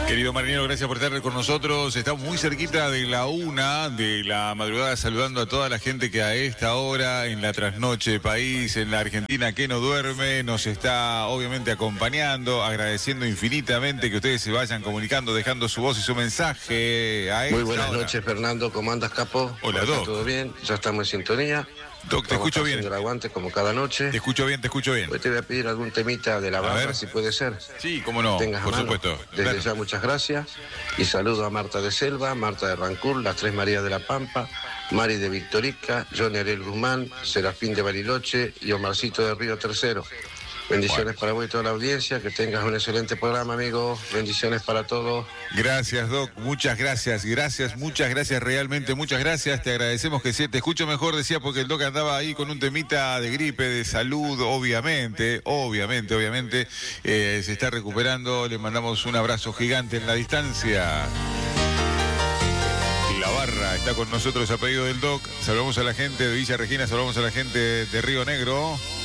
Querido marinero, gracias por estar con nosotros. Estamos muy cerquita de la 1 de la madrugada, saludando a toda la gente que a esta hora, en la trasnoche país, en la Argentina que no duerme, nos está obviamente acompañando, agradeciendo infinitamente que ustedes se vayan comunicando, dejando su voz y su mensaje a esta Muy buenas hora. noches, Fernando. ¿Cómo andas, capo? Hola, ¿Está Doc. todo bien? Ya estamos en sintonía. Doc, te escucho bien. Haciendo el aguante como cada noche. Te escucho bien, te escucho bien. Hoy te voy a pedir algún temita de la ver. barra, si puede ser. Sí, cómo no, Tengas a por mano. supuesto. Desde Claro. ya muchas gracias. Y saludo a Marta de Selva, Marta de Rancur, las Tres Marías de la Pampa, Mari de Victorica, Johnny Ariel Guzmán, Serafín de Bariloche y Omarcito de Río Tercero. Bendiciones para vos y toda la audiencia. Que tengas un excelente programa, amigo. Bendiciones para todos. Gracias, Doc, muchas gracias, muchas gracias, realmente muchas gracias, te agradecemos que sí, te escucho mejor, decía, porque el Doc andaba ahí con un temita de gripe, de salud, obviamente, se está recuperando, le mandamos un abrazo gigante en la distancia. La barra está con nosotros a pedido del Doc, saludamos a la gente de Villa Regina, saludamos a la gente de Río Negro.